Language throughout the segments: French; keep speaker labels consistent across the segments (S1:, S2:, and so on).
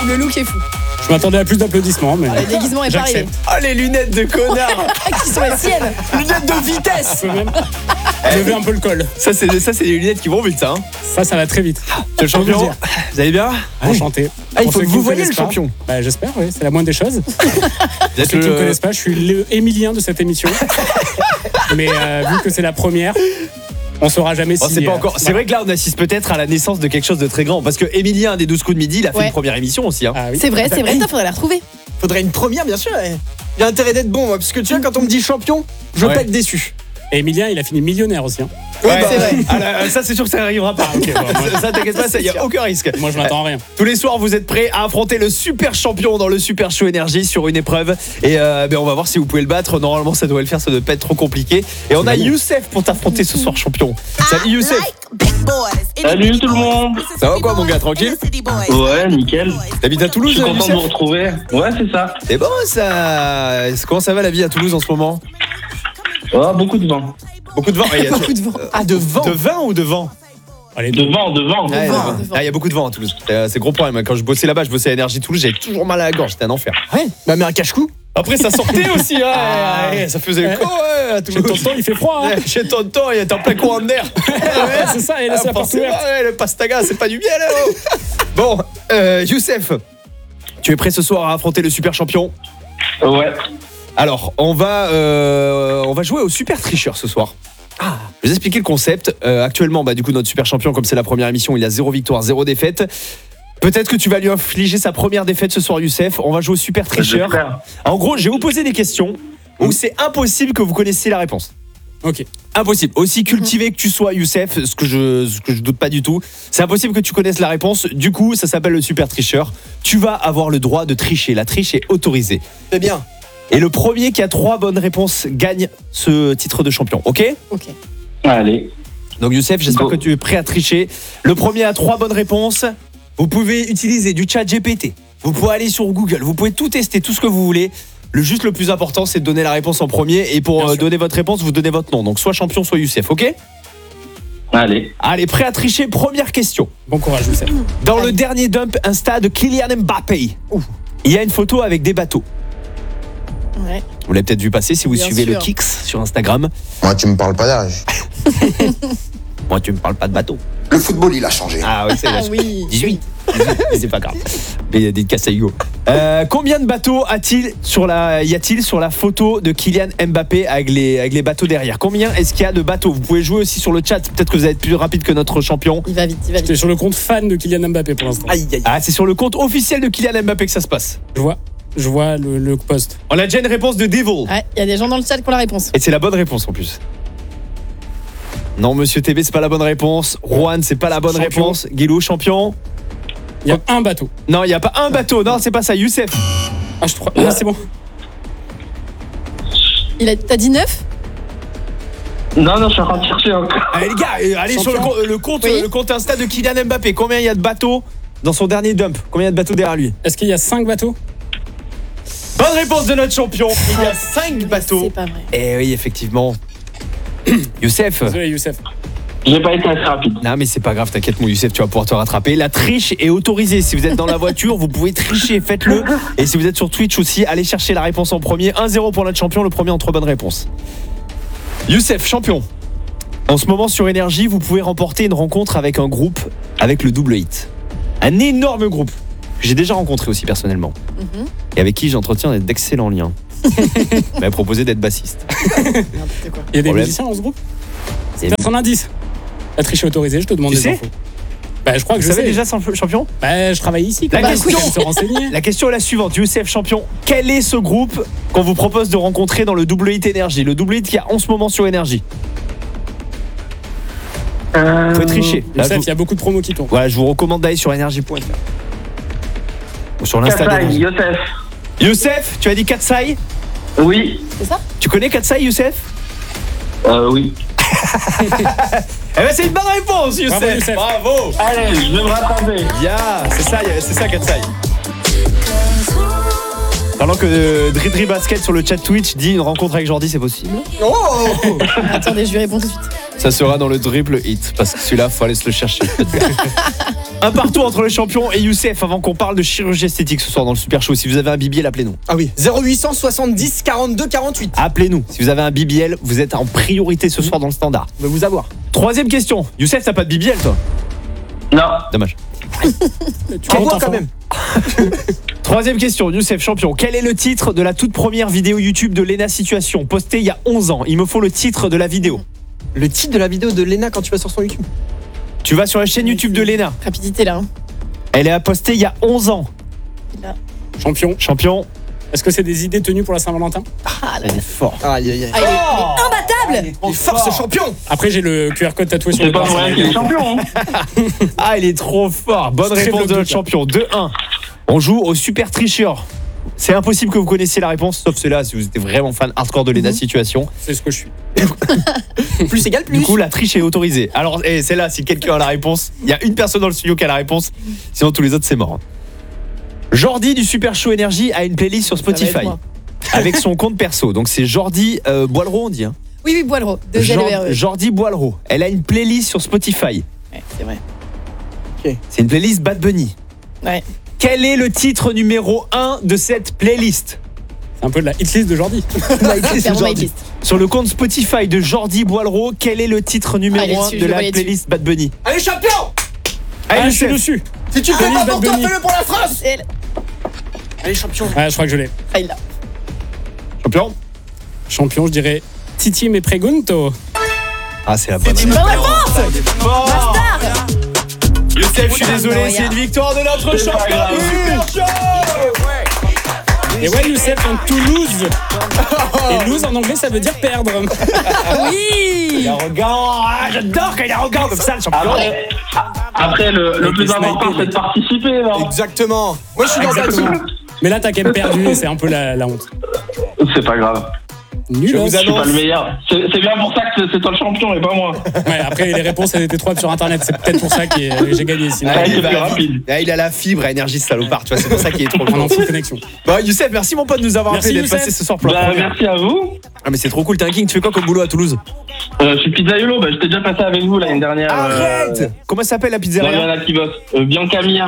S1: Le look est fou.
S2: Je m'attendais à plus d'applaudissements, mais.
S1: Le déguisement est pas arrivé.
S3: Ah, les lunettes de connard.
S1: Qui sont les siennes.
S3: Lunettes de vitesse.
S2: Lever un peu le col.
S3: Ça, c'est des lunettes qui vont vite, ça.
S2: Ça va très vite.
S3: C'est le champion. Vous allez bien?
S2: Enchanté.
S3: Ah, il faut
S2: Pour ceux
S3: que
S2: qui
S3: vous
S2: me
S3: voyez le
S2: connaissent pas,
S3: champion.
S2: Bah, j'espère, oui, c'est la moindre des choses.
S3: Vous
S2: Pour
S3: êtes
S2: ceux qui ne me connaissent pas, je suis le Émilien de cette émission. Mais vu que c'est la première, on saura jamais si.
S3: C'est pas encore. C'est vrai que là, on assiste peut-être à la naissance de quelque chose de très grand. Parce que Émilien des 12 coups de midi, il a fait une première émission aussi. Hein.
S2: Ah, oui.
S1: C'est vrai, faudrait la retrouver.
S4: Faudrait une première, bien sûr. Il y a intérêt d'être bon, moi, parce que tu vois, quand on me dit champion, je veux pas être déçu.
S2: Et Émilien, il a fini millionnaire aussi. Hein.
S3: Ouais,
S1: c'est vrai.
S3: Ça, c'est sûr que ça n'arrivera pas. Ça, t'inquiète pas, il n'y a aucun risque.
S2: Moi, je m'attends à rien.
S3: Tous les soirs, vous êtes prêts à affronter le super champion dans le Super Show Énergie sur une épreuve. Et on va voir si vous pouvez le battre. Normalement, ça doit le faire, ça ne doit pas être trop compliqué. Et on a Youssef pour t'affronter ce soir, champion. Salut Youssef.
S5: Salut tout le monde.
S3: Ça va quoi, mon gars, tranquille?
S5: Ouais, nickel.
S3: T'habites à Toulouse,
S5: Je suis content de
S3: Youssef?
S5: vous retrouver. Ouais, c'est ça.
S3: C'est bon ça. Comment ça va la vie à Toulouse en ce moment?
S5: Oh, beaucoup de vent.
S3: Beaucoup de vent.
S1: Beaucoup de vent.
S4: Ah, de vent.
S3: De vin ou de vent?
S2: Allez,
S5: De vent.
S3: Ouais,
S1: vent.
S3: il y a beaucoup de vent à Toulouse. C'est gros problème. Quand je bossais là-bas, je bossais à Énergie Toulouse, j'avais toujours mal à la gorge. C'était un enfer.
S4: Ouais, bah, mais un cache-cou.
S3: Après, ça sortait aussi. Ouais, ça faisait le coup. À
S2: chez
S3: Toulouse.
S2: tonton, il fait froid. Hein.
S3: Chez tonton, il était en plein courant d'air.
S2: C'est ça, il laisse la porte ouverte.
S3: Le pastaga, c'est pas du miel. Bon, Youssef, tu es prêt ce soir à affronter le super champion?
S5: Ouais.
S3: Alors, on va jouer au super tricheur ce soir. Je vais vous expliquer le concept. Actuellement, du coup, notre super champion, comme c'est la première émission, il a 0 victoire, 0 défaite. Peut-être que tu vas lui infliger sa première défaite ce soir, Youssef. On va jouer au super tricheur.
S5: J'espère.
S3: En gros, je vais vous poser des questions où c'est impossible que vous connaissiez la réponse.
S2: Ok.
S3: Impossible. Aussi cultivé que tu sois, Youssef, ce que je doute pas du tout, c'est impossible que tu connaisses la réponse. Du coup, ça s'appelle le super tricheur. Tu vas avoir le droit de tricher. La triche est autorisée.
S4: C'est bien.
S3: Et le premier qui a 3 bonnes réponses gagne ce titre de champion. Ok?
S1: Ok.
S5: Allez.
S3: Donc Youssef, j'espère
S5: Go.
S3: que tu es prêt à tricher. Le premier a 3 bonnes réponses. Vous pouvez utiliser du chat GPT. Vous pouvez aller sur Google. Vous pouvez tout tester, tout ce que vous voulez. Le plus important, c'est de donner la réponse en premier. Et pour donner votre réponse, vous donnez votre nom. Donc soit champion, soit Youssef. Ok?
S5: Allez.
S3: Allez, prêt à tricher. Première question.
S2: Bon courage, Youssef.
S3: Dans le dernier dump Insta de Kylian Mbappé, il y a une photo avec des bateaux.
S1: Ouais.
S3: Vous l'avez peut-être vu passer si vous
S1: Bien
S3: suivez
S1: sûr.
S3: le Kix sur Instagram.
S6: Moi, tu me parles pas d'âge.
S3: Moi, tu me parles pas de bateau.
S6: Le football, il a changé.
S3: Ah oui, c'est
S1: Ah oui.
S3: 18. Mais c'est pas grave. Mais il y a des casses à Hugo. Combien de bateaux y a-t-il sur la photo de Kylian Mbappé avec les bateaux derrière? Combien est-ce qu'il y a de bateaux? Vous pouvez jouer aussi sur le chat. Peut-être que vous êtes plus rapide que notre champion.
S1: Il va vite.
S2: J'étais sur le compte fan de Kylian Mbappé pour l'instant.
S4: Aïe, aïe.
S3: Ah, c'est sur le compte officiel de Kylian Mbappé que ça se passe.
S2: Je vois le post.
S3: On a déjà une réponse de Devil.
S1: Ouais, il y a des gens dans le chat qui ont la réponse.
S3: Et c'est la bonne réponse en plus. Non, monsieur TB, c'est pas la bonne réponse. Juan, c'est pas la bonne
S2: Champion.
S3: réponse. Guilou, champion.
S2: Il y a un bateau.
S3: Non, il n'y a pas un bateau. Non, c'est pas ça. Youssef.
S2: Ah, je crois. Ah, c'est bon.
S1: T'as dit 9?
S5: Non, je suis en train de chercher encore.
S3: Allez, les gars, allez sur
S2: Champion.
S3: le compte,
S1: Oui.
S3: le compte Insta de Kylian Mbappé. Combien il y a de bateaux dans son dernier dump? Combien il y a de bateaux derrière lui?
S2: Est-ce qu'il y a 5 bateaux?
S3: Bonne réponse de notre champion. Il y a 5 bateaux.
S1: C'est pas vrai.
S3: Eh oui, effectivement. Youssef.
S2: Désolé, Youssef.
S5: J'ai pas été assez rapide.
S3: Non, mais c'est pas grave, t'inquiète, mon Youssef, tu vas pouvoir te rattraper. La triche est autorisée. Si vous êtes dans la voiture, vous pouvez tricher, faites-le. Et si vous êtes sur Twitch aussi, allez chercher la réponse en premier. 1-0 pour notre champion, le premier en 3 bonnes réponses. Youssef, champion. En ce moment sur Énergie, vous pouvez remporter une rencontre avec un groupe avec le double hit. Un énorme groupe que j'ai déjà rencontré aussi personnellement. Et avec qui j'entretiens d'excellents liens. Il m'a proposé d'être bassiste.
S1: N'importe quoi.
S2: Il y a des
S3: Problème.
S2: musiciens dans ce groupe?
S3: Et-
S2: T'as son indice. La triche est autorisée, je te demande
S3: Tu
S2: des
S3: sais
S2: infos. Bah, je crois que
S3: Vous
S2: je
S3: savez
S2: sais.
S3: déjà, champion?
S2: Bah, je travaille ici.
S3: La
S2: Bah,
S3: question-
S2: écoute, je vais se renseigner.
S3: La question est la suivante, Youssef, champion. Quel est ce groupe qu'on vous propose de rencontrer dans le double hit Énergie? Le double hit qu'il y a en ce moment sur Énergie. Vous pouvez tricher. Là,
S2: Youssef,
S3: je vous-
S2: il y a beaucoup de promos qui tournent.
S3: Voilà, je vous recommande d'aller sur énergie.fr. Ou sur l'Insta
S5: Katsai,
S3: d'Énergie.
S5: Youssef.
S3: Youssef, tu as dit Katsai?
S5: Oui.
S1: C'est ça?
S3: Tu connais Katsai, Youssef?
S5: Oui.
S3: Eh ben c'est une bonne réponse, Youssef.
S2: Bravo, Youssef.
S3: Bravo.
S5: Allez, je vais me rattraper.
S3: Bien, c'est ça Katsai. Pendant que Dridri Basket sur le chat Twitch dit une rencontre avec Jordi, c'est possible?
S4: Oh.
S1: Attendez, je lui réponds tout de suite.
S3: Ça sera dans le dribble hit, parce que celui-là, faut aller se le chercher. Un partout entre le champion et Youssef avant qu'on parle de chirurgie esthétique ce soir dans le Super Show. Si vous avez un BBL, appelez-nous.
S4: Ah oui, 0800 70 42 48.
S3: Appelez-nous. Si vous avez un BBL, vous êtes en priorité ce soir dans le standard.
S4: On va vous avoir.
S3: Troisième question. Youssef, t'as pas de BBL toi?
S5: Non.
S3: Dommage.
S2: Tu
S4: Envoie
S2: comptes,
S4: quand
S2: enfant.
S4: même.
S3: Troisième question, Youssef, champion. Quel est le titre de la toute première vidéo YouTube de Lena Situation, postée il y a 11 ans? Il me faut le titre de la vidéo.
S4: Le titre de la vidéo de Lena quand tu vas sur son YouTube.
S3: Tu vas sur la chaîne YouTube de Lena.
S1: Rapidité là. Hein.
S3: Elle est postée il y a 11 ans.
S2: Champion.
S3: Champion.
S2: Est-ce que c'est des idées tenues pour la Saint-Valentin?
S1: Ah, là,
S3: Elle est fort.
S4: Aïe aïe aïe.
S1: il est imbattable.
S4: Il est fort ce champion.
S2: Après, j'ai le QR code tatoué sur
S5: C'est
S2: le
S5: pas
S2: bras.
S5: pour rien qu'il est champion. Hein.
S3: Ah, il est trop fort. Bonne
S2: Très
S3: réponse de
S2: bloqué,
S3: notre champion. 2-1. On joue au super tricheur. C'est impossible que vous connaissiez la réponse, sauf celle-là, si vous étiez vraiment fan hardcore de Lena Situation.
S2: C'est ce que je suis.
S4: Plus égal plus.
S3: Du coup, la triche est autorisée. Alors, celle-là, si quelqu'un a la réponse, il y a une personne dans le studio qui a la réponse. Sinon, tous les autres, c'est mort. Jordi du Super Show Énergie a une playlist sur
S1: va être
S3: Spotify
S1: moi.
S3: avec son compte perso. Donc, c'est Jordi Boileau, on dit. Hein.
S1: Oui, oui, Boileau. 2 LVRE.
S3: Jordi Boileau. Elle a une playlist sur Spotify.
S1: Ouais, c'est vrai.
S3: C'est une playlist Bad Bunny.
S1: Ouais.
S3: Quel est le titre numéro 1 de cette playlist?
S2: C'est un peu de la hitlist de Jordi.
S1: C'est vraiment my list.
S3: Sur le compte Spotify de Jordi Boileau, quel est le titre numéro
S1: Ah, il est
S3: 1
S1: dessus,
S3: de
S1: je le
S3: la
S1: voyais
S3: playlist Bad Bunny?
S4: Allez champion.
S3: Allez,
S2: Ah, je suis
S3: Youssef.
S2: dessus.
S4: Si tu fais
S2: Allez,
S4: pas
S2: Bad
S4: pour toi,
S2: Bunny.
S4: fais-le pour la France.
S1: C'est elle.
S4: Allez champion.
S2: Ah, je crois que je l'ai.
S1: Ah, il l'a.
S3: Champion.
S2: Champion, je dirais Titi me pregunto.
S3: Ah, c'est la bonne.
S1: Bonne réponse. Bastard.
S3: Youssef, je suis désolé,
S1: Moya.
S3: c'est une victoire de notre
S5: C'est pas
S3: champion
S5: grave.
S3: du Super Show.
S2: Et ouais, Youssef, on Toulouse. Et lose en anglais, ça veut dire perdre.
S1: Oui.
S3: Il est arrogant. Ah, j'adore quand il est arrogant comme ça, le champion.
S5: Après le
S2: Avec
S5: plus
S2: les
S5: important,
S2: snipers,
S5: c'est de participer. Non
S4: Exactement. Moi je suis dans la
S2: Exactement.
S4: team.
S2: Mais là, t'as quand même perdu et c'est un peu la honte.
S5: C'est pas grave.
S2: Nul.
S3: Je
S2: hein.
S3: vous
S5: Je suis pas
S3: annonce.
S5: le meilleur. C'est bien pour ça que c'est toi le champion et pas moi.
S2: Ouais, après, les réponses, elles étaient trop sur Internet. C'est peut-être pour ça que j'ai gagné. Sinon,
S3: Ah,
S5: Ouais,
S3: il,
S5: c'est
S3: va-
S5: plus rapide.
S3: Ah, il a la fibre, énergie salopard, tu vois, c'est pour ça qu'il est trop
S2: on en
S3: fort.
S2: fout connexion.
S3: Bon, Youssef, merci mon pote de nous avoir
S2: Merci,
S3: appelé, d'être
S2: Youssef.
S3: passé ce soir pour la
S5: Bah,
S3: première.
S5: merci à vous.
S3: Ah, mais c'est trop cool, t'es un king, tu fais quoi comme boulot à Toulouse?
S5: Je suis pizzaiolo. Bah, j'étais déjà passé avec vous l'année dernière.
S3: Arrête. Comment ça s'appelle la
S5: Dans
S3: pizzeria?
S5: la qui bosse. Bianca Mia.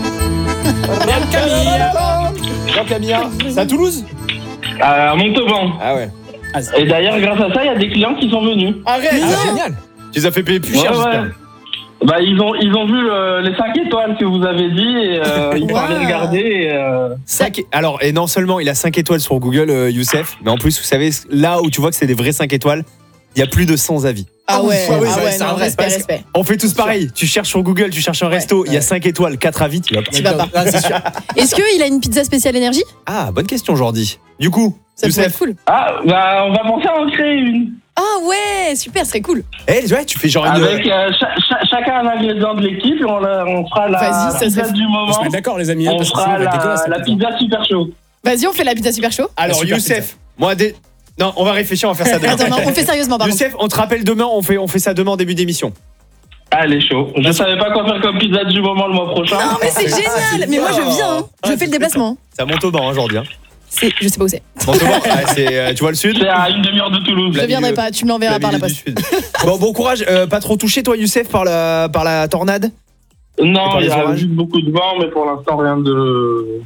S3: Jean Camilla. C'est à Toulouse?
S5: À Montauban.
S3: Ah ouais.
S5: Et d'ailleurs, grâce à ça, il y a des clients qui sont venus.
S3: Arrête.
S4: Ah, génial.
S3: Tu les as fait payer plus
S5: Ouais,
S3: cher,
S5: ouais.
S3: j'espère.
S5: Bah, ils ont vu les 5 étoiles que vous avez dit et ils sont allés regarder. Et,
S3: Alors, et non seulement il a 5 étoiles sur Google, Youssef, mais en plus, vous savez, là où tu vois que c'est des vrais 5 étoiles, il y a plus de 100 avis.
S1: Ah ouais.
S4: Ah oui,
S1: Ah
S4: ça,
S1: ouais.
S4: c'est un
S1: Non,
S4: vrai
S1: respect,
S3: parce-
S1: respect.
S3: On fait tous pareil. Tu cherches sur Google, tu cherches un resto, il y a 5 étoiles, 4 avis, tu vas pas.
S1: Tu vas pas.
S4: Ah, c'est sûr.
S1: Est-ce qu'il a une pizza spéciale énergie?
S3: Ah, bonne question, Jordi. Du coup,
S1: Ça pourrait être
S3: Youssef,
S1: cool.
S5: Ah, bah, on va penser à en créer une.
S1: Ah ouais, super, ce serait cool.
S3: ouais, tu fais genre une.
S5: Avec chacun un ingrédient de l'équipe et on fera la
S1: Vas-y, ça
S5: pizza
S1: serait-
S5: du
S2: On se
S5: moment.
S2: met d'accord, les amis. hein,
S5: On
S2: parce que
S5: fera
S2: sinon, on va être dégueulasse,
S5: la
S2: pizza.
S5: pizza super chaud.
S1: Vas-y, on fait la pizza super chaud.
S3: Alors,
S2: super
S3: Youssef, moi, non, on va réfléchir, on va faire ça demain.
S1: Attends, non, on fait sérieusement par contre.
S3: Youssef, on te rappelle demain, on fait ça demain en début d'émission.
S5: Allez, chaud. Je savais pas quoi faire comme pizza du moment le mois prochain.
S1: Non, mais c'est génial. Mais moi, je viens. hein. Je fais le déplacement.
S3: Ça monte au banc, Jordi. Hein.
S1: Je sais pas où c'est.
S3: Montauban, tu vois le sud?
S5: C'est à une demi-heure de Toulouse.
S1: Je viendrai pas. Tu me l'enverras par la
S3: milieu
S1: poste.
S3: du sud. Bon courage. Pas trop touché, toi, Youssef, par la tornade?
S5: Non,
S3: par
S5: il y
S3: les
S5: a
S3: orages
S5: juste beaucoup de vent, mais pour l'instant, rien de.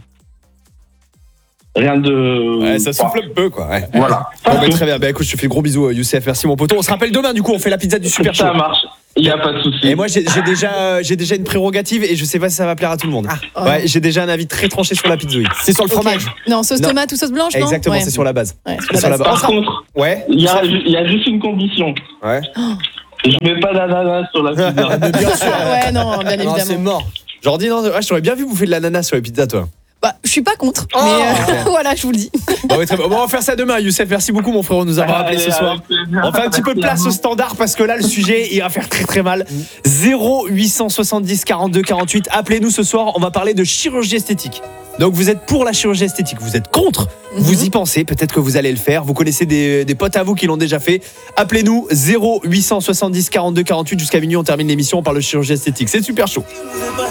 S3: Ouais, ça souffle un peu, quoi. Ouais.
S5: Voilà.
S3: Bon, bah, très bien. Bah, écoute, je te fais gros bisous, Youssef. Merci, mon poteau. On se rappelle demain, du coup, on fait la pizza du Super Show.
S5: Ça marche. Il n'y a pas de souci.
S3: Et moi, j'ai déjà une prérogative et je sais pas si ça va plaire à tout le monde. Ouais, j'ai déjà un avis très tranché sur la pizza.
S4: C'est sur le fromage.
S1: Non, sauce
S3: Non.
S1: tomate ou sauce blanche, non?
S3: Exactement,
S1: Ouais.
S3: c'est sur la base.
S1: Ouais,
S3: C'est sur la base.
S5: Par contre,
S3: Ouais.
S5: il y a juste une condition.
S3: Ouais.
S5: Je mets pas d'ananas sur la pizza.
S3: Bien sûr.
S1: Ouais, non, bien
S4: Non, c'est
S1: évidemment.
S4: mort.
S3: Jordi, non, je t'aurais bien vu bouffer de l'ananas sur les pizzas, toi.
S1: Bah, je suis pas contre.
S4: Oh.
S1: Mais voilà, je vous le dis.
S3: Bon, ouais, très bien. Bon, on va faire ça demain, Youssef. Merci beaucoup, mon frère, de nous avoir appelé ce soir. On fait un petit peu de place au standard parce que là, le sujet, il va faire très très mal. 0870 42 48. Appelez-nous ce soir. On va parler de chirurgie esthétique. Donc, vous êtes pour la chirurgie esthétique. Vous êtes contre. Vous y pensez. Peut-être que vous allez le faire. Vous connaissez des potes à vous qui l'ont déjà fait. Appelez-nous 0870 42 48. Jusqu'à minuit, on termine l'émission. On parle de chirurgie esthétique. C'est super chaud.